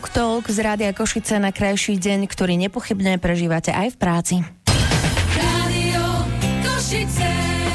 Talk z Rádia Košice na krajší deň, ktorý nepochybne prežívate aj v práci. Rádio Košice.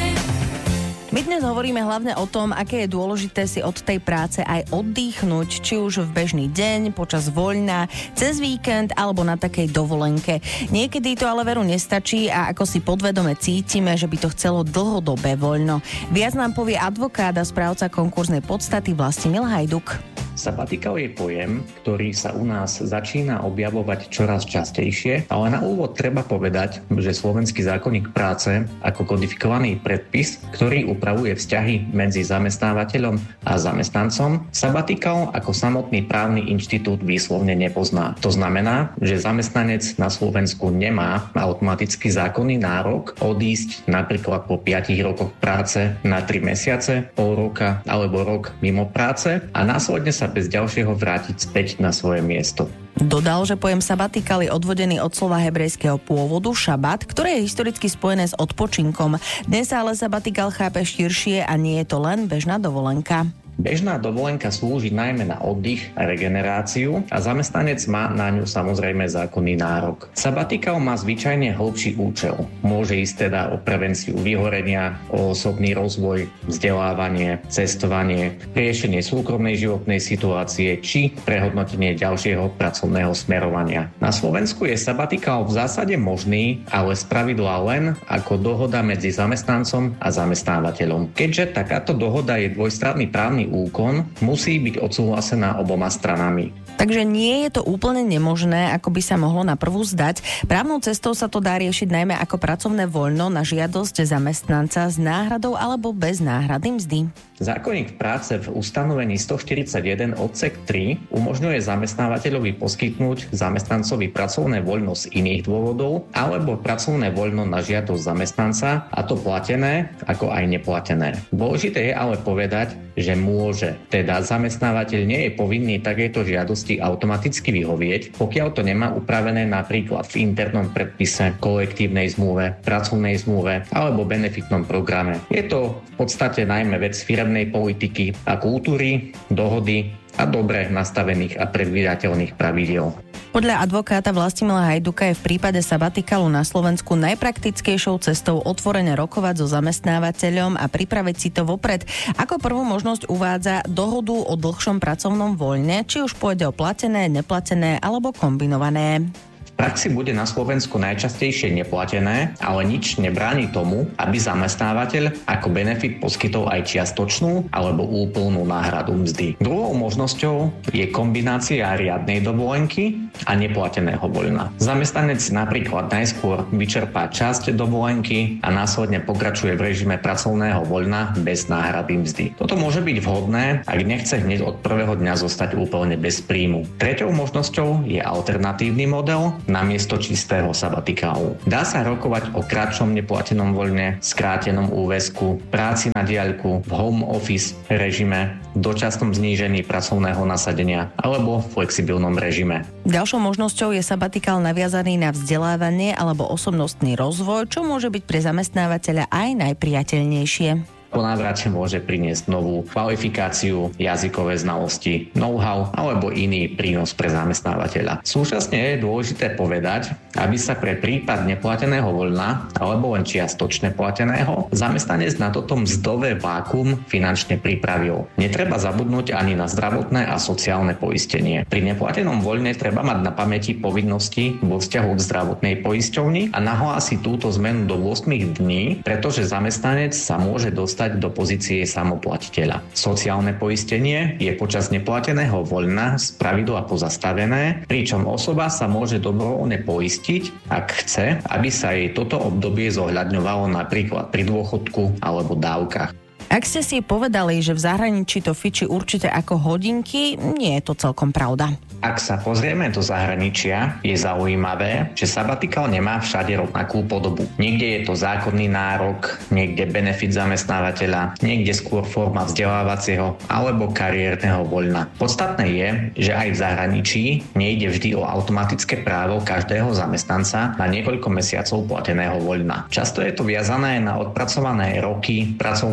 My dnes hovoríme hlavne o tom, aké je dôležité si od tej práce aj oddychnúť, či už v bežný deň, počas voľna, cez víkend alebo na takej dovolenke. Niekedy to ale veru nestačí a ako si podvedome cítime, že by to chcelo dlhodobé voľno. Viac nám povie advokát a správca konkurznej podstaty Vlastimil Hajduk. Sabatikal je pojem, ktorý sa u nás začína objavovať čoraz častejšie, ale na úvod treba povedať, že Slovenský zákonník práce ako kodifikovaný predpis, ktorý upravuje vzťahy medzi zamestnávateľom a zamestnancom, sabatikal ako samotný právny inštitút výslovne nepozná. To znamená, že zamestnanec na Slovensku nemá automaticky zákonný nárok odísť napríklad po 5 rokoch práce na 3 mesiace, pol roka alebo rok mimo práce a následne sa bez ďalšieho vrátiť späť na svoje miesto. Dodal, že pojem sabatikal je odvodený od slova hebrejského pôvodu šabat, ktoré je historicky spojené s odpočinkom. Dnes sa ale sabatikal chápe širšie a nie je to len bežná dovolenka. Bežná dovolenka slúži najmä na oddych a regeneráciu a zamestnanec má na ňu samozrejme zákonný nárok. Sabatikal má zvyčajne hĺbší účel. Môže ísť teda o prevenciu vyhorenia, o osobný rozvoj, vzdelávanie, cestovanie, riešenie súkromnej životnej situácie či prehodnotenie ďalšieho pracovného smerovania. Na Slovensku je sabatikal v zásade možný, ale spravidla len ako dohoda medzi zamestnancom a zamestnávateľom. Keďže takáto dohoda je dvojstranný právny úkon, musí byť odsúhlasená oboma stranami. Takže nie je to úplne nemožné, ako by sa mohlo na prvú zdať. Právnou cestou sa to dá riešiť najmä ako pracovné voľno na žiadosť zamestnanca s náhradou alebo bez náhrady mzdy. Zákonník práce v ustanovení 141 odsek 3 umožňuje zamestnávateľovi poskytnúť zamestnancovi pracovné voľno z iných dôvodov alebo pracovné voľno na žiadosť zamestnanca, a to platené ako aj neplatené. Dôležité je ale povedať, že môže. Teda zamestnávateľ nie je povinný takéto žiadosti automaticky vyhovieť, pokiaľ to nemá upravené napríklad v internom predpise, kolektívnej zmluve, pracovnej zmluve alebo benefitnom programe. Je to v podstate najmä vec firemnej politiky a kultúry, dohody a dobre nastavených a predvídateľných pravidiel. Podľa advokáta Vlastimila Hajduka je v prípade sabatikalu na Slovensku najpraktickejšou cestou otvorene rokovať so zamestnávateľom a pripraviť si to vopred. Ako prvú možnosť uvádza dohodu o dlhšom pracovnom voľne, či už pôjde o platené, neplatené alebo kombinované. V praxi bude na Slovensku najčastejšie neplatené, ale nič nebráni tomu, aby zamestnávateľ ako benefit poskytol aj čiastočnú alebo úplnú náhradu mzdy. Druhou možnosťou je kombinácia riadnej dovolenky a neplateného voľna. Zamestnanec napríklad najskôr vyčerpá časť dovolenky a následne pokračuje v režime pracovného voľna bez náhrady mzdy. Toto môže byť vhodné, ak nechce hneď od prvého dňa zostať úplne bez príjmu. Treťou možnosťou je alternatívny model namiesto čistého sabatikálu. Dá sa rokovať o kratšom neplatenom voľne, skrátenom úväzku, práci na diaľku, v home office režime, dočasnom znížení pracovného nasadenia alebo flexibilnom režime. Ďalšou možnosťou je sabatikál naviazaný na vzdelávanie alebo osobnostný rozvoj, čo môže byť pre zamestnávateľa aj najpriateľnejšie. Po návrate môže priniesť novú kvalifikáciu, jazykové znalosti, know-how alebo iný prínos pre zamestnávateľa. Súčasne je dôležité povedať, aby sa pre prípad neplateného voľna alebo len čiastočne plateného zamestnanec na toto mzdové vákuum finančne pripravil. Netreba zabudnúť ani na zdravotné a sociálne poistenie. Pri neplatenom voľne treba mať na pamäti povinnosti vo vzťahu k zdravotnej poisťovni a nahlásiť túto zmenu do 8 dní, pretože zamestnanec sa môže dostať do pozície samoplatiteľa. Sociálne poistenie je počas neplateného voľna spravidla pozastavené, pričom osoba sa môže dobrovoľne poistiť, ak chce, aby sa jej toto obdobie zohľadňovalo napríklad pri dôchodku alebo dávkach. Ak ste si povedali, že v zahraničí to fičí určite ako hodinky, nie je to celkom pravda. Ak sa pozrieme do zahraničia, je zaujímavé, že sabatikál nemá všade rovnakú podobu. Niekde je to zákonný nárok, niekde benefit zamestnávateľa, niekde skôr forma vzdelávacieho alebo kariérneho voľna. Podstatné je, že aj v zahraničí nejde vždy o automatické právo každého zamestnanca na niekoľko mesiacov plateného voľna. Často je to viazané na odpracované roky, pracovnú pozíciu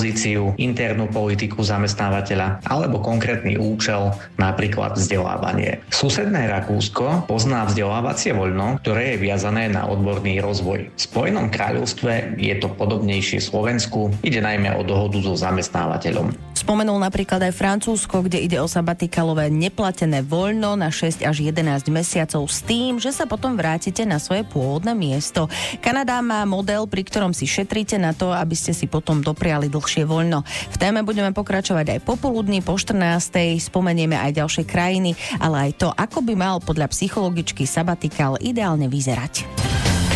pozíciu, internú politiku zamestnávateľa alebo konkrétny účel, napríklad vzdelávanie. Susedné Rakúsko pozná vzdelávacie voľno, ktoré je viazané na odborný rozvoj. V Spojenom kráľovstve je to podobnejšie Slovensku, ide najmä o dohodu so zamestnávateľom. Spomenul napríklad aj Francúzsko, kde ide o sabatikalové neplatené voľno na 6 až 11 mesiacov s tým, že sa potom vrátite na svoje pôvodné miesto. Kanada má model, pri ktorom si šetríte na to, aby ste si potom dopriali dlhšie voľno. V téme budeme pokračovať aj popoludní, po 14. Spomenieme aj ďalšie krajiny, ale aj to, ako by mal podľa psychologičky sabatikál ideálne vyzerať.